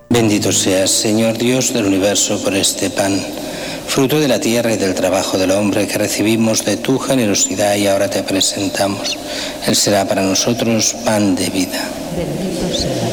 Bendito seas, Señor Dios del universo, por este pan, fruto de la tierra y del trabajo del hombre, que recibimos de tu generosidad y ahora te presentamos. Él será para nosotros pan de vida. Bendito sea.